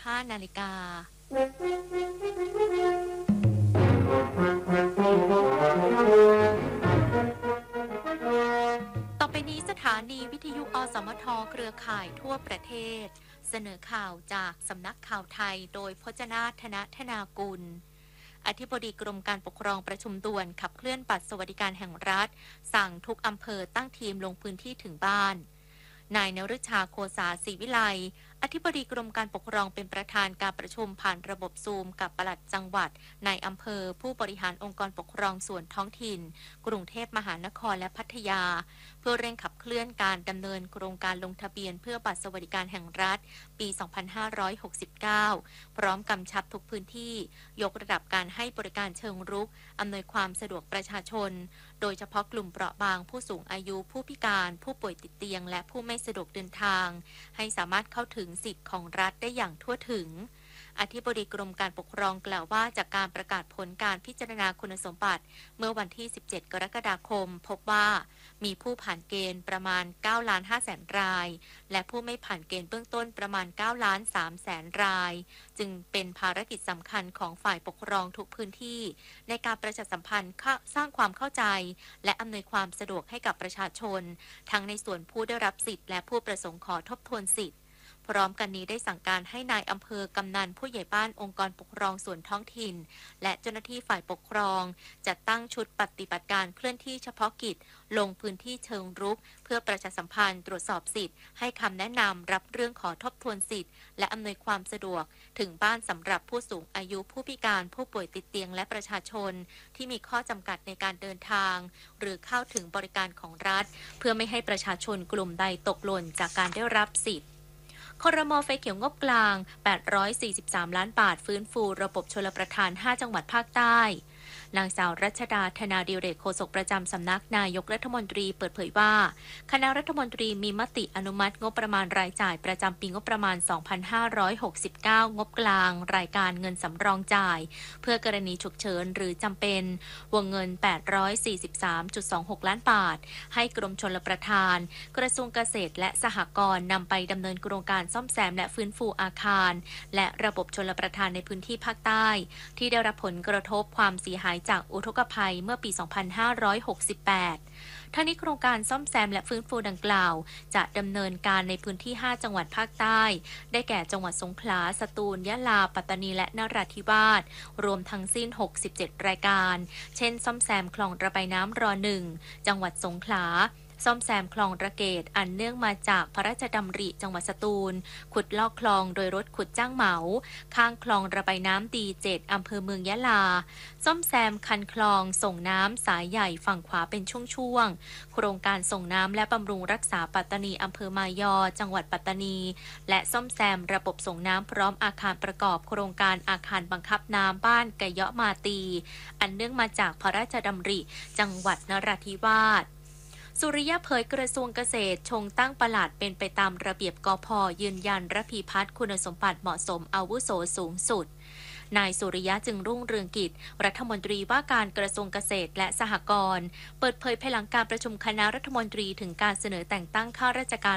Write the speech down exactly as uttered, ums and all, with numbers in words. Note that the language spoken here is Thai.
ห้านาฬิกาต่อไปนี้สถานีวิทยุอสมทเครือข่ายทั่วประเทศเสนอข่าวจากสำนักข่าวไทยโดยพจนาธนธนากุลอธิบดีกรมการปกครองประชุมด่วนขับเคลื่อนบัตรสวัสดิการแห่งรัฐสั่งทุกอำเภอตั้งทีมลงพื้นที่ถึงบ้านนายนฤชาโคสาศรีวิไลอธิบดีกรมการปกครองเป็นประธานการประชุมผ่านระบบซูมกับปลัดจังหวัดในอำเภอผู้บริหารองค์กรปกครองส่วนท้องถิ่นกรุงเทพมหานครและพัทยาเพื่อเร่งขับเคลื่อนการดำเนินโครงการลงทะเบียนเพื่อบัตรสวัสดิการแห่งรัฐปี สองพันห้าร้อยหกสิบเก้า พร้อมกำชับทุกพื้นที่ยกระดับการให้บริการเชิงรุกอำนวยความสะดวกประชาชนโดยเฉพาะกลุ่มเปราะบางผู้สูงอายุผู้พิการผู้ป่วยติดเตียงและผู้ไม่สะดวกเดินทางให้สามารถเข้าถึงสิทธิ์ของรัฐได้อย่างทั่วถึงอธิบดีกรมการปกครองกล่าวว่าจากการประกาศผลการพิจารณาคุณสมบัติเมื่อวันที่ สิบเจ็ด กรกฎาคมพบว่ามีผู้ผ่านเกณฑ์ประมาณ เก้าล้านห้าแสน รายและผู้ไม่ผ่านเกณฑ์เบื้องต้นประมาณ เก้าล้านสามแสน รายจึงเป็นภารกิจสำคัญของฝ่ายปกครองทุกพื้นที่ในการประชาสัมพันธ์สร้างความเข้าใจและอำนวยความสะดวกให้กับประชาชนทั้งในส่วนผู้ได้รับสิทธิ์และผู้ประสงค์ขอทบทวนสิทธิ์พร้อมกันนี้ได้สั่งการให้นายอำเภอกำนันผู้ใหญ่บ้านองค์กรปกครองส่วนท้องถิ่นและเจ้าหน้าที่ฝ่ายปกครองจัดตั้งชุดปฏิบัติการเคลื่อนที่เฉพาะกิจลงพื้นที่เชิงรุกเพื่อประชาสัมพันธ์ตรวจสอบสิทธิ์ให้คำแนะนำรับเรื่องขอทบทวนสิทธิ์และอำนวยความสะดวกถึงบ้านสำหรับผู้สูงอายุผู้พิการผู้ป่วยติดเตียงและประชาชนที่มีข้อจำกัดในการเดินทางหรือเข้าถึงบริการของรัฐเพื่อไม่ให้ประชาชนกลุ่มใดตกหล่นจากการได้รับสิทธิ์ครม.ไฟเขียวงบกลางแปดร้อยสี่สิบสามล้านบาทฟื้นฟูระบบชลประทานห้าจังหวัดภาคใต้นางสาวรัชดาธนาดิเรกโฆษกประจำสำนักนายกรัฐมนตรีเปิดเผยว่าคณะรัฐมนตรีมีมติอนุมัติงบประมาณรายจ่ายประจำปีงบประมาณ สองพันห้าร้อยหกสิบเก้า งบกลางรายการเงินสำรองจ่ายเพื่อกรณีฉุกเฉินหรือจำเป็นวงเงิน แปดร้อยสี่สิบสามจุดสองหก ล้านบาทให้กรมชลประทานกระทรวงเกษตรและสหกรณ์นำไปดำเนินโครงการซ่อมแซมและฟื้นฟูอาคารและระบบชลประทานในพื้นที่ภาคใต้ที่ได้รับผลกระทบความเสียหายจากอุทกภัยเมื่อปี สองพันห้าร้อยหกสิบแปด ทั้งนี้โครงการซ่อมแซมและฟื้นฟูดังกล่าวจะดำเนินการในพื้นที่ ห้า จังหวัดภาคใต้ได้แก่จังหวัดสงขลาสตูลยะลาปัตตานีและนราธิวาสรวมทั้งสิ้นหกสิบเจ็ดรายการเช่นซ่อมแซมคลองระบายน้ำรอหนึ่งจังหวัดสงขลาซ่อมแซมคลองระเกตอันเนื่องมาจากพระราชดำริจังหวัดสตูลขุดลอกคลองโดยรถขุดจ้างเหมาข้างคลองระบายน้ำดีเจ็ดอำเภอเมืองยะลาซ่อมแซมคันคลองส่งน้ำสายใหญ่ฝั่งขวาเป็นช่วงๆโครงการส่งน้ำและบำรุงรักษาปัตตานีอำเภอมายอจังหวัดปัตตานีและซ่อมแซมระบบส่งน้ำพร้อมอาคารประกอบโครงการอาคารบังคับน้ำบ้านกะเยาะมาตีอันเนื่องมาจากพระราชดำริจังหวัดนราธิวาสสุริยะเผยกระทรวงเกษตรชงตั้งปลัดเป็นไปตามระเบียบกพ.ยืนยันระพีพัฒน์คุณสมบัติเหมาะสมอาวุโสสูงสุดนายสุริยะจึงรุ่งเรืองกิจรัฐมนตรีว่าการกระทรวงเกษตรและสหกรณ์เปิดเผยภายหลังการประชุมคณะรัฐมนตรีถึงการเสนอแต่งตั้งข้าราชการ